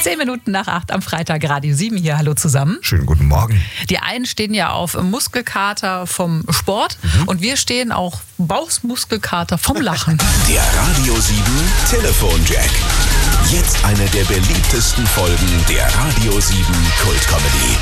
10 Minuten nach 8 am Freitag, Radio 7 hier. Hallo zusammen. Schönen guten Morgen. Die einen stehen ja auf Muskelkater vom Sport und wir stehen auch Bauchmuskelkater vom Lachen. Der Radio 7 Telefonjack. Jetzt eine der beliebtesten Folgen der Radio 7 Kultcomedy.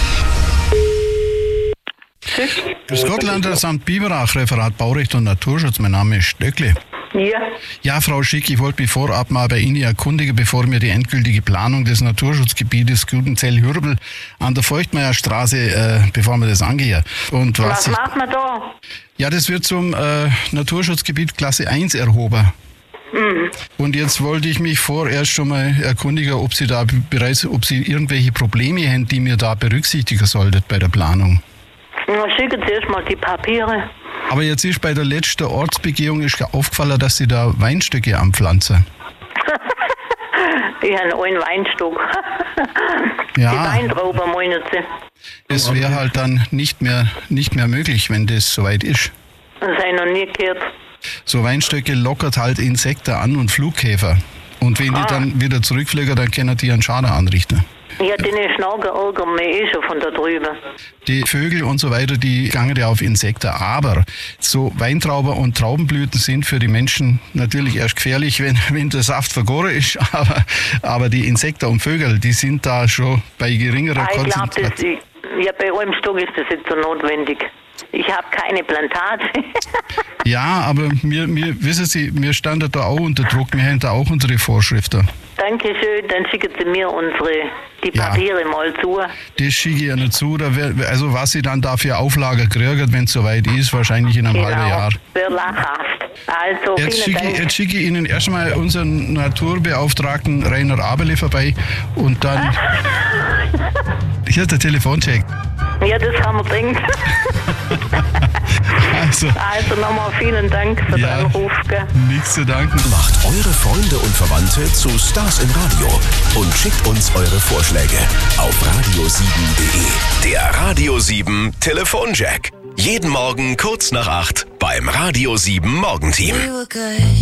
Grüß Gott, Landratsamt Biberach, Referat Baurecht und Naturschutz. Mein Name ist Stöckle. Ja, Ja, Frau Schick, ich wollte mich vorab mal bei Ihnen erkundigen, bevor wir die endgültige Planung des Naturschutzgebietes Gudenzell-Hürbel an der Feuchtmeierstraße, bevor wir das angehen. Und was macht man da? Ja, das wird zum Naturschutzgebiet Klasse 1 erhoben. Und jetzt wollte ich mich vorerst schon mal erkundigen, ob Sie da bereits, ob Sie irgendwelche Probleme haben, die mir da berücksichtigen solltet bei der Planung. Na, schicken Sie erst mal die Papiere. Aber jetzt ist bei der letzten Ortsbegehung ist aufgefallen, dass Sie da Weinstöcke anpflanzen. Ich habe einen Weinstock. Ja. Die Weintrauben, meinen Sie? Es wäre halt dann nicht mehr möglich, wenn das soweit ist. Das habe ich noch nie gehört. So Weinstöcke lockert halt Insekten an und Flughäfer. Und wenn die dann wieder zurückfliegen, dann können die einen Schaden anrichten. Ja, den Schnagen ärgern mich schon von da drüben. Die Vögel und so weiter, die gangen ja auf Insekten. Aber so Weintrauben und Traubenblüten sind für die Menschen natürlich erst gefährlich, wenn der Saft vergoren ist. Aber die Insekten und Vögel, die sind da schon bei geringerer Ich glaube, Konzentration. ja, bei einem Stock ist das jetzt so notwendig. Ich habe keine Plantage. Ja, aber wissen Sie, wir standen da auch unter Druck. Wir haben da auch unsere Vorschriften. Dankeschön, dann schicken Sie mir die Papiere mal zu. Das schicke ich Ihnen zu. Also was Sie dann dafür Auflagen kriegen, wenn es soweit ist, wahrscheinlich in einem halben Jahr. Wäre lachhaft. Also, vielen Dank. Jetzt schicke ich Ihnen erstmal unseren Naturbeauftragten Rainer Aberle vorbei und dann... Hier ist der Telefoncheck. Ja, das haben wir gedacht. Also nochmal vielen Dank für den Anruf. Gell? Nichts zu danken. Macht eure Freunde und Verwandte zu Stars im Radio und schickt uns eure Vorschläge auf radio7.de. Der Radio 7 Telefonjack. Jeden Morgen kurz nach 8 beim Radio 7 Morgenteam.